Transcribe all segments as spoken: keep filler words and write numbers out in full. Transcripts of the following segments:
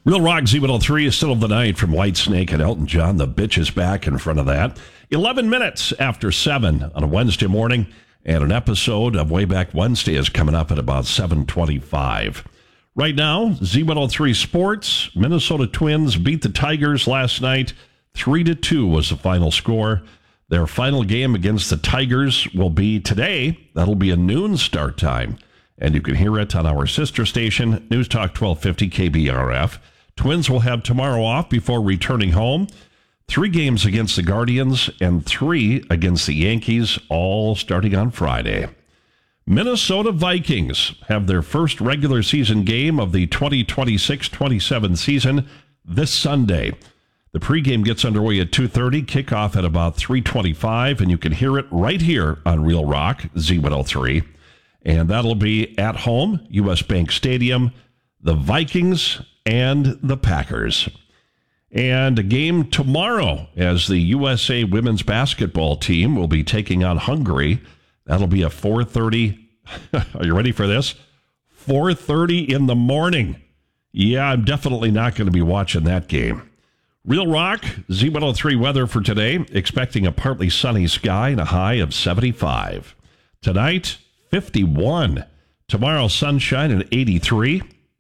Real Rock Z one oh three is still of the night from Whitesnake and Elton John. The bitch is back in front of that. eleven minutes after seven on a Wednesday morning, and an episode of Way Back Wednesday is coming up at about seven twenty-five. Right now, Z one oh three Sports, Minnesota Twins beat the Tigers last night. three to two was the final score. Their final game against the Tigers will be today. That'll be a noon start time. And you can hear it on our sister station, News Talk twelve fifty K B R F. Twins will have tomorrow off before returning home. Three games against the Guardians and three against the Yankees, all starting on Friday. Minnesota Vikings have their first regular season game of the twenty twenty-six twenty-seven season this Sunday. The pregame gets underway at two thirty, kickoff at about three twenty-five, and you can hear it right here on Real Rock, Z one oh three. And that'll be at home, U S Bank Stadium, the Vikings and the Packers. And a game tomorrow as the U S A women's basketball team will be taking on Hungary. That'll be at four thirty. Are you ready for this? four thirty in the morning. Yeah, I'm definitely not going to be watching that game. Real Rock, Z one oh three weather for today. Expecting a partly sunny sky and a high of seventy-five. Tonight, fifty-one. Tomorrow, sunshine and eighty-three.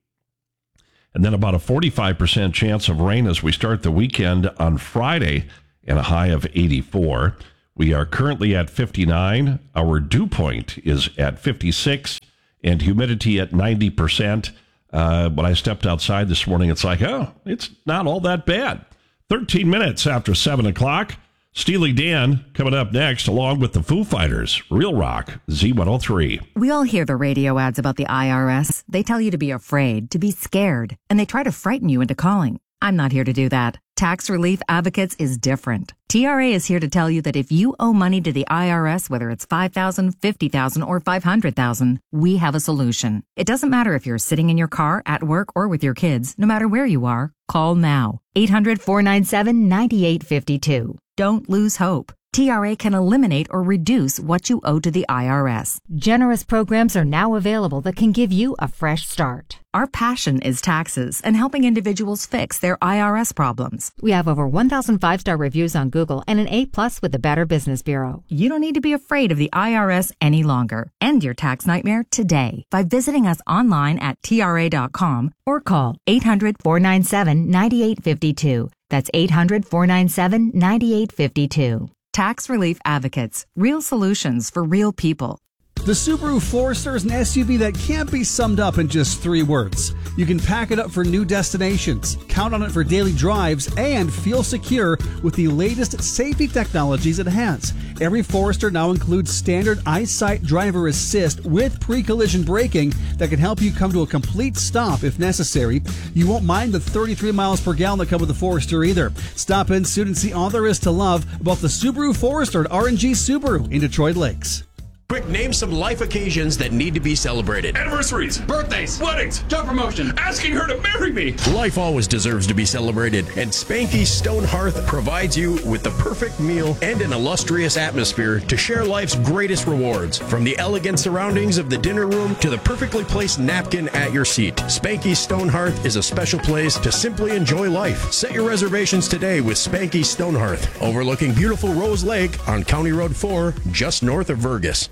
And then about a forty-five percent chance of rain as we start the weekend on Friday and a high of eighty-four. We are currently at fifty-nine. Our dew point is at fifty-six and humidity at ninety percent. Uh, when I stepped outside this morning, it's like, oh, it's not all that bad. thirteen minutes after seven o'clock. Steely Dan coming up next, along with the Foo Fighters. Real Rock, Z one oh three. We all hear the radio ads about the I R S. They tell you to be afraid, to be scared, and they try to frighten you into calling. I'm not here to do that. Tax Relief Advocates is different. T R A is here to tell you that if you owe money to the I R S, whether it's five thousand dollars, fifty thousand dollars, or five hundred thousand dollars, we have a solution. It doesn't matter if you're sitting in your car, at work, or with your kids. No matter where you are, call now. eight hundred, four nine seven, nine eight five two. Don't lose hope. T R A can eliminate or reduce what you owe to the I R S. Generous programs are now available that can give you a fresh start. Our passion is taxes and helping individuals fix their I R S problems. We have over one thousand five-star reviews on Google and an A plus with the Better Business Bureau. You don't need to be afraid of the I R S any longer. End your tax nightmare today by visiting us online at T R A dot com or call eight hundred, four nine seven, nine eight five two. That's eight hundred, four nine seven, nine eight five two. Tax Relief Advocates. Real solutions for real people. The Subaru Forester is an S U V that can't be summed up in just three words. You can pack it up for new destinations, count on it for daily drives, and feel secure with the latest safety technologies it has. Every Forester now includes standard EyeSight driver assist with pre-collision braking that can help you come to a complete stop if necessary. You won't mind the thirty-three miles per gallon that come with the Forester either. Stop in soon and see all there is to love about the Subaru Forester at R and G Subaru in Detroit Lakes. Quick, name some life occasions that need to be celebrated. Anniversaries, birthdays, weddings, job promotion, asking her to marry me. Life always deserves to be celebrated, and Spanky's Stone Hearth provides you with the perfect meal and an illustrious atmosphere to share life's greatest rewards. From the elegant surroundings of the dinner room to the perfectly placed napkin at your seat, Spanky's Stone Hearth is a special place to simply enjoy life. Set your reservations today with Spanky's Stone Hearth, overlooking beautiful Rose Lake on County Road four, just north of Vergas.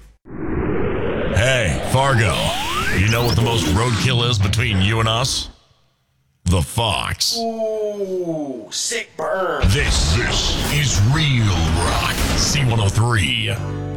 Hey, Fargo, you know what the most roadkill is between you and us? The Fox. Ooh, sick burn. This, this is Real Rock, Z one oh three.